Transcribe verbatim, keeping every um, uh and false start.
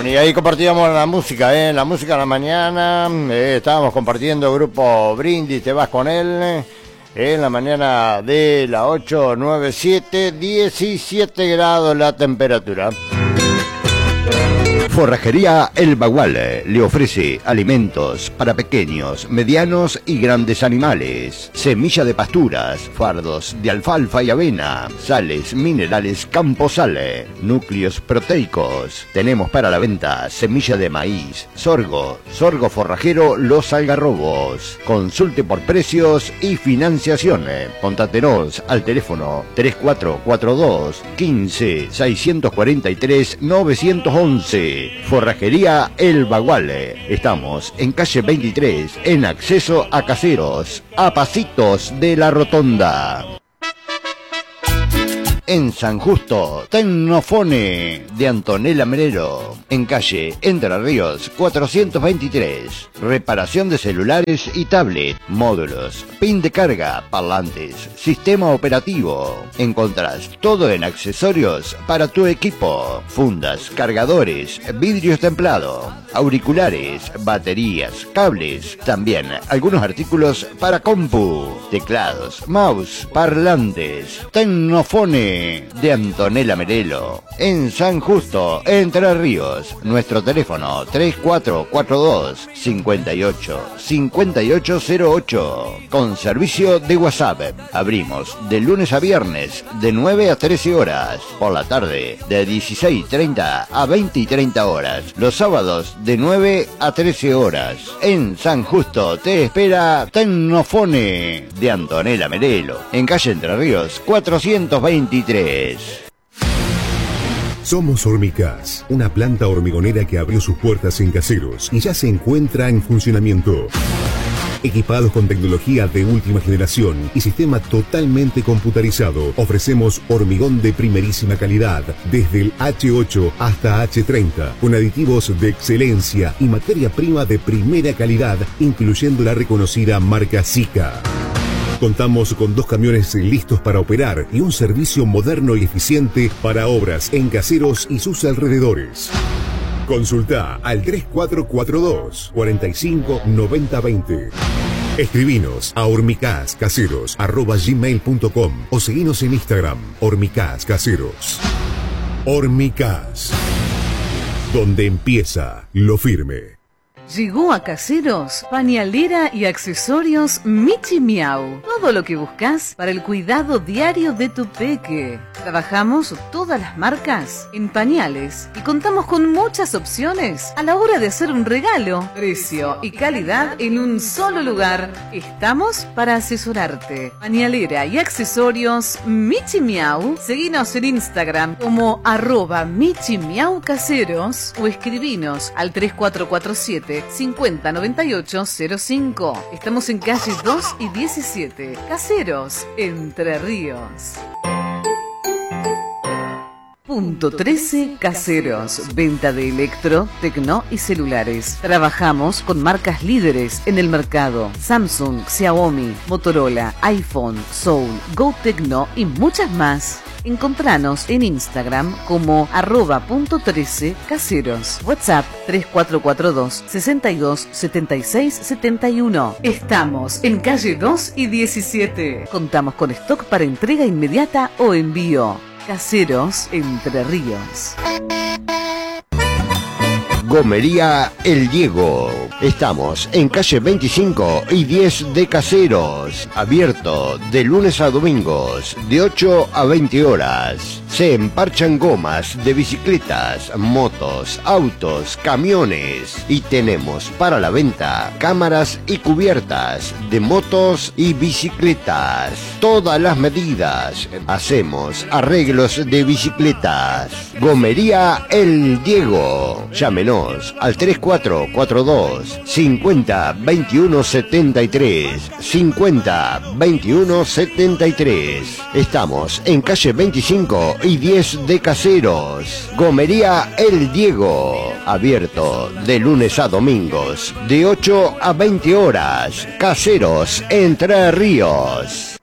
y ahí compartíamos la música, ¿eh? La música en la mañana, eh, estábamos compartiendo grupo Brindis, te vas con él, eh, en la mañana de la ocho nueve siete, diecisiete grados la temperatura. Forrajería El Bagual le ofrece alimentos para pequeños, medianos y grandes animales, semilla de pasturas, fardos de alfalfa y avena, sales minerales Camposale, núcleos proteicos. Tenemos para la venta semilla de maíz, sorgo, sorgo forrajero Los Algarrobos. Consulte por precios y financiación. Contáctenos al teléfono tres cuatro cuatro dos, quince, seiscientos cuarenta y tres, novecientos once. Forrajería El Bagual. Estamos en calle veintitrés, en acceso a Caseros, a pasitos de la rotonda. En San Justo, Tecnofone de Antonella Merero, en calle Entre Ríos cuatrocientos veintitrés. Reparación de celulares y tablet, módulos, pin de carga, parlantes, sistema operativo. Encontrás todo en accesorios para tu equipo: fundas, cargadores, vidrios templado, auriculares, baterías, cables. También algunos artículos para compu, teclados, mouse, parlantes. Tecnofone de Antonella Merelo, en San Justo, Entre Ríos. Nuestro teléfono tres cuatro cuatro dos, cinco ocho, cinco ocho cero ocho, con servicio de WhatsApp. Abrimos de lunes a viernes de nueve a trece horas, por la tarde de dieciséis treinta a veinte y treinta horas, los sábados de nueve a trece horas. En San Justo te espera Tecnofone de Antonella Merelo, en calle Entre Ríos cuatrocientos veintitrés. Somos Hormicas, una planta hormigonera que abrió sus puertas en Caseros y ya se encuentra en funcionamiento. Equipados con tecnología de última generación y sistema totalmente computarizado, ofrecemos hormigón de primerísima calidad, desde el hache ocho hasta hache treinta, con aditivos de excelencia y materia prima de primera calidad, incluyendo la reconocida marca Sika. Contamos con dos camiones listos para operar y un servicio moderno y eficiente para obras en Caseros y sus alrededores. Consulta al tres cuatro cuatro dos, cuarenta y cinco, noventa veinte. Escribinos a hormicascaseros arroba gmail punto com o seguinos en Instagram, hormicascaseros. Hormicas, donde empieza lo firme. Llegó a Caseros, pañalera y accesorios Michi Miau. Todo lo que buscas para el cuidado diario de tu peque. Trabajamos todas las marcas en pañales y contamos con muchas opciones a la hora de hacer un regalo. Precio y calidad en un solo lugar. Estamos para asesorarte. Pañalera y accesorios Michi Miau. Seguinos en Instagram como arroba Michi Miau Caseros o escribinos al tres cuatro cuatro siete, cincuenta noventa y ocho cero cinco. Estamos en calle dos y diecisiete, Caseros, Entre Ríos. Punto trece Caseros, venta de electro, tecno y celulares. Trabajamos con marcas líderes en el mercado: Samsung, Xiaomi, Motorola, iPhone, Soul, Go Tecno y muchas más. Encontranos en Instagram como arroba punto trece caseros. WhatsApp tres cuatro cuatro dos, sesenta y dos, setenta y seis, setenta y uno. Estamos en calle dos y diecisiete. Contamos con stock para entrega inmediata o envío. Caseros, Entre Ríos. Gomería El Diego. Estamos en calle veinticinco y diez de Caseros. Abierto de lunes a domingos, de ocho a veinte horas. Se emparchan gomas de bicicletas, motos, autos, camiones. Y tenemos para la venta cámaras y cubiertas de motos y bicicletas. Todas las medidas. Hacemos arreglos de bicicletas. Gomería El Diego. Llámenos al tres cuatro cuatro dos, cincuenta, veintiuno, setenta y tres, cincuenta, veintiuno, setenta y tres. Estamos en calle veinticinco y diez de Caseros. Gomería El Diego. Abierto de lunes a domingos, de ocho a veinte horas. Caseros, Entre Ríos.